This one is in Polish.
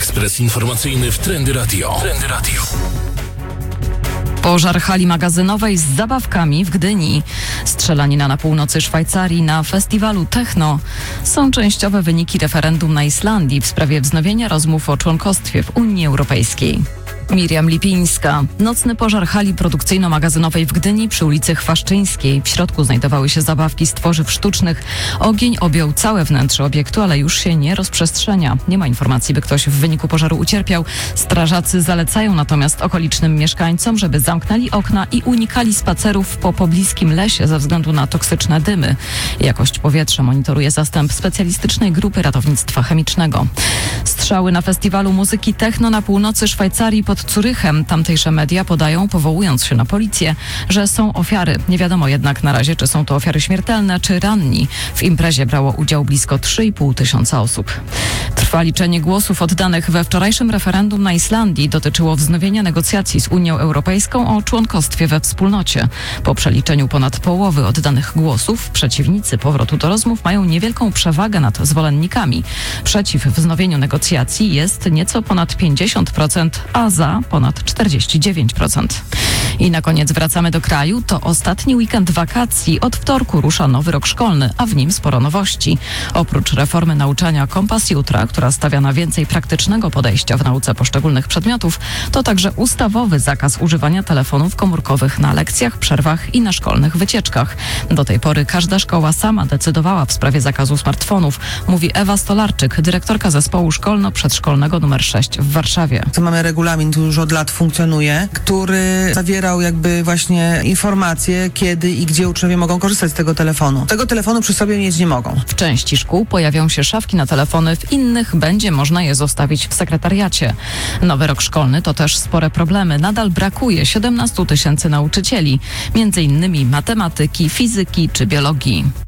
Ekspres informacyjny w Trendy Radio. Pożar hali magazynowej z zabawkami w Gdyni. Strzelanina na północy Szwajcarii na festiwalu Techno. Są częściowe wyniki referendum na Islandii w sprawie wznowienia rozmów o członkostwie w Unii Europejskiej. Miriam Lipińska. Nocny pożar hali produkcyjno-magazynowej w Gdyni przy ulicy Chwaszczyńskiej. W środku znajdowały się zabawki z tworzyw sztucznych. Ogień objął całe wnętrze obiektu, ale już się nie rozprzestrzenia. Nie ma informacji, by ktoś w wyniku pożaru ucierpiał. Strażacy zalecają natomiast okolicznym mieszkańcom, żeby zamknęli okna i unikali spacerów po pobliskim lesie ze względu na toksyczne dymy. Jakość powietrza monitoruje zastęp specjalistycznej grupy ratownictwa chemicznego. Strzały na festiwalu muzyki Techno na północy Szwajcarii pod Zurychem. Tamtejsze media podają, powołując się na policję, że są ofiary. Nie wiadomo jednak na razie, czy są to ofiary śmiertelne, czy ranni. W imprezie brało udział blisko 3,5 tysiąca osób. Trwa liczenie głosów oddanych we wczorajszym referendum na Islandii. Dotyczyło wznowienia negocjacji z Unią Europejską o członkostwie we wspólnocie. Po przeliczeniu ponad połowy oddanych głosów przeciwnicy powrotu do rozmów mają niewielką przewagę nad zwolennikami. Przeciw wznowieniu negocjacji jest nieco ponad 50%, a za ponad 49%. I na koniec wracamy do kraju. To ostatni weekend wakacji. Od wtorku rusza nowy rok szkolny, a w nim sporo nowości. Oprócz reformy nauczania Kompas Jutra, która stawia na więcej praktycznego podejścia w nauce poszczególnych przedmiotów, to także ustawowy zakaz używania telefonów komórkowych na lekcjach, przerwach i na szkolnych wycieczkach. Do tej pory każda szkoła sama decydowała w sprawie zakazu smartfonów, mówi Ewa Stolarczyk, dyrektorka zespołu szkolno-przedszkolnego nr 6 w Warszawie. Mamy regulamin, który już od lat funkcjonuje, który zawierał jakby właśnie informacje, kiedy i gdzie uczniowie mogą korzystać z tego telefonu. Tego telefonu przy sobie mieć nie mogą. W części szkół pojawią się szafki na telefony, w innych będzie można je zostawić w sekretariacie. Nowy rok szkolny to też spore problemy. Nadal brakuje 17 tysięcy nauczycieli, między innymi matematyki, fizyki czy biologii.